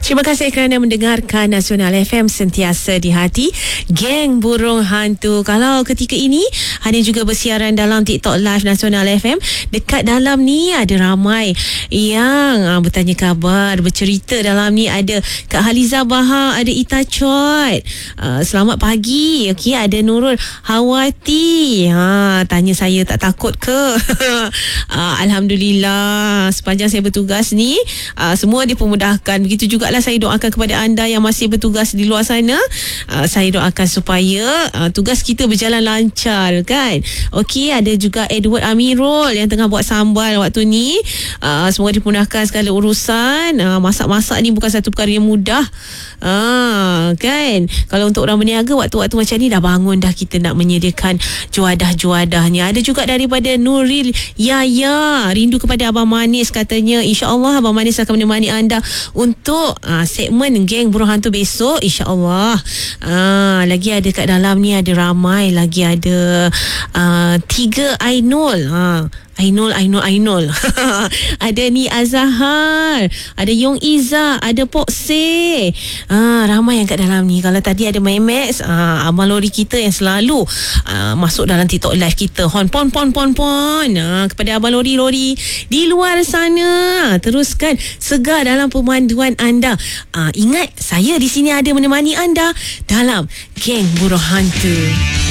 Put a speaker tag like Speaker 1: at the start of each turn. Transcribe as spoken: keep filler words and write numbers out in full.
Speaker 1: Terima kasih kerana mendengarkan Nasional F M sentiasa di hati. Geng Burung Hantu. Kalau ketika ini Hani juga bersiaran dalam TikTok Live Nasional F M. Dekat dalam ni ada ramai yang uh, bertanya khabar, bercerita. Dalam ni ada Kak Haliza Bahar, ada Ita Chot. Uh, selamat pagi. Okey, ada Nurul Hawati. Ha, tanya saya tak takut ke? uh, Alhamdulillah, sepanjang saya bertugas ni uh, semua dipermudahkan. Begitu juga saya doakan kepada anda yang masih bertugas di luar sana. Uh, saya doakan supaya uh, tugas kita berjalan lancar, kan? Okey, ada juga Edward Amirul yang tengah buat sambal waktu ni. Uh, semoga dipermudahkan segala urusan. Uh, masak-masak ni bukan satu perkara yang mudah. Uh, kan? Kalau untuk orang berniaga waktu-waktu macam ni dah bangun dah kita nak menyediakan juadah-juadahnya. Ada juga daripada Nuril Yaya, rindu kepada Abang Manis katanya. InsyaAllah Abang Manis akan menemani anda untuk uh, segmen Geng Burung Hantu besok, insyaAllah. uh, Lagi ada kat dalam ni, ada ramai lagi. Ada uh, tiga Ainul. uh, Ainul, Ainul, Ainul. Ada ni Azahar, ada Yong Iza, ada Pok Se. Ah, ramai yang kat dalam ni. Kalau tadi ada Memex, ah, abang lori kita yang selalu ah, masuk dalam TikTok live kita. Hon, pon, pon, pon, pon. Ah, kepada abang lori-lori di luar sana, teruskan segar dalam pemanduan anda. Ah, ingat, saya di sini ada menemani anda dalam Geng Burung Hantu.